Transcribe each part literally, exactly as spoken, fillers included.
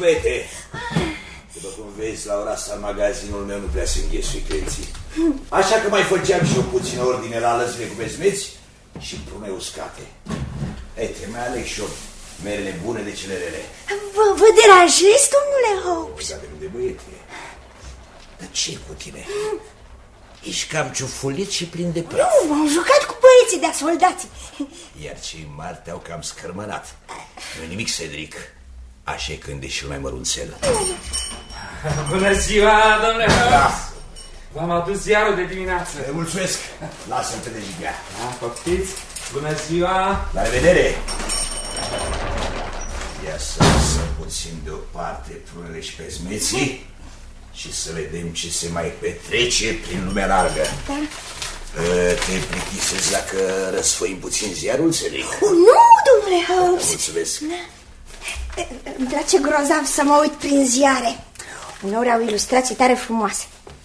băiete. După cum vezi, la ora asta în magazinul meu nu prea se înghesui clienții. Așa că mai făceam și o puțină ordine la lăzile cu bezmeți și prune uscate. Uite, mai aleg și eu merele bune de cele rele. Vă, vă deranjez, domnule Hobbs? Dacă nu de băiete. Dar ce cu tine? Ești cam ciufulit și plin de praf. Nu, m-am jucat cu băieții de-a soldații. Iar cei mari te-au cam scărmănat. Nu nimic, Cedric. Așa e când e și mai mărunțel. Bună ziua, domnule Hobbs! Da. V-am adus ziarul de dimineață. Te mulțumesc. Lasă-l pe dejigea. Da, poftiți. Bună ziua! La revedere! Ia să lăsăm puțin deoparte prunele și bezmeții și să vedem ce se mai petrece prin lumea largă. Da. Te plictisezi dacă răsfăim puțin ziarul, Cedric? Oh, nu, domnule Hobbs! Mulțumesc! Îmi place grozav să mă uit prin ziare. Uneori au ilustrații tare frumoase.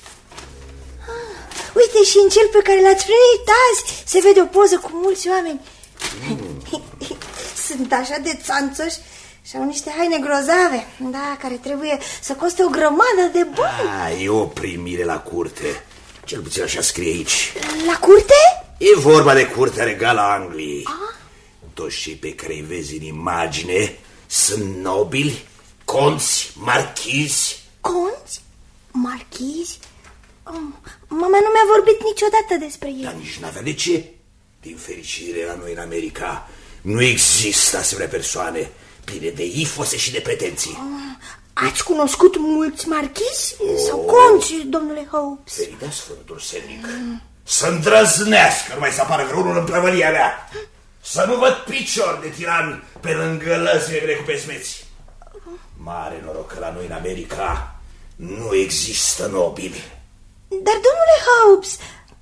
Ah, uite, și în cel pe care l-ați primit azi se vede o poză cu mulți oameni. Mm. Sunt așa de țanțoși și au niște haine grozave, da, care trebuie să coste o grămadă de bani. Ah, e o primire la curte. Cel puțin așa scrie aici. La curte? E vorba de curtea regală a Angliei. Ah? Toți cei pe care îi vezi în imagine sunt nobili, conți, marchizi. Conți? Marchizi? Oh, mama nu mi-a vorbit niciodată despre ei. Dar nici n-avea de ce. Din fericire, la noi în America nu există asemenea persoane pline de ifose și de pretenții. Oh, ați cunoscut mulți marchizi oh. sau conți, domnule Hobbs? Ferida Sfântul Cedric. Mm. Să îndrăznească, nu mai să apară vreunul în plămălia mea. Să nu văd picior de tiran pe lângă lăzile mele cu bezmeți. Mare noroc că la noi în America nu există nobili. Dar, domnule Hobbs,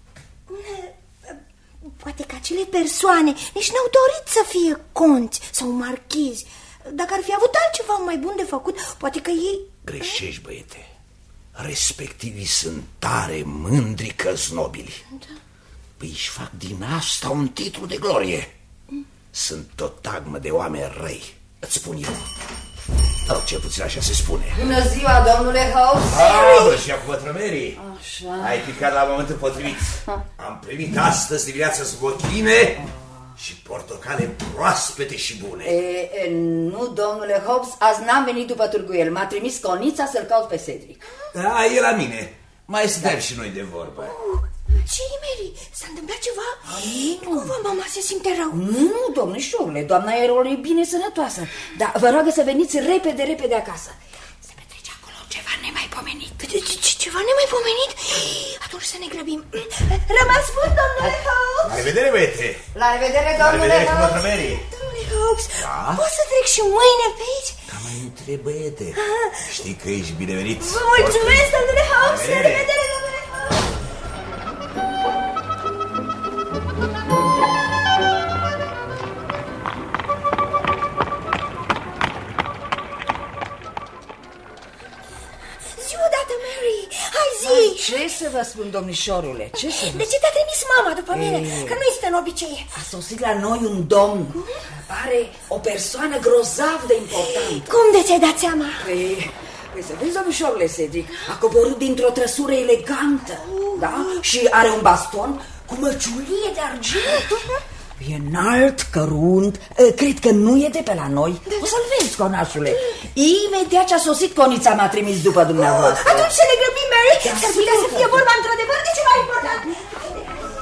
poate că acele persoane nici n-au dorit să fie conți sau marchizi. Dacă ar fi avut altceva mai bun de făcut, poate că ei... Greșești, băiete. Respectivii sunt tare mândri că-s nobili. Da. Păi își fac din asta un titlu de glorie. Mm. Sunt o tagmă de oameni răi, îți spun eu. Sau cel puțin așa se spune. Bună ziua, domnule Hobbs. Ah, bună ziua, cu Mary. Așa. Ai picat la momentul potrivit. Am primit astăzi dimineața zbochine și portocale proaspete și bune. E, e, nu, domnule Hobbs, azi n-am venit după târguiel. M-a trimis Conița să-l caut pe Cedric. Da, e la mine. Mai stăm da. și noi de vorbă. Uh, ce-i, Mary? S-a întâmplat ceva? Ai, cumva mama se simte rău? Nu, nu, domnișorule, doamna Erol e bine sănătoasă. Dar vă rog să veniți repede, repede acasă. Se petrece acolo ceva nemaipomenit. Ce, ceva nemaipomenit? Atunci să ne grăbim. Rămas bun, domnule Hobbs. La revedere, băiete. La revedere, domnule Hobbs. Domnule Hobbs, da? poți să trec și mâine pe aici? Da, mai între, băiete. Știi că ești binevenit. Vă mulțumesc, domnule Hobbs. La revedere, domnule Hobbs. Ce să vă spun, domnișorule? Ce să vă... De ce te-a trimis mama după mine? E... Că nu este în obicei. A sosit la noi un domn. Cum? Pare o persoană grozav de important. Cum de ți-ai dat seama? Păi, păi să vezi, domnișorule Cedric, a coborât dintr-o trăsură elegantă, uh. da? Și are un baston cu măciulie de argint. E înalt, cărunt, cred că nu e de pe la noi. O să-l vezi, conașule. Imediat ce a sosit, Conița m-a trimis după dumneavoastră. Atunci să ne grăbim, Mary. Da, S-ar putea să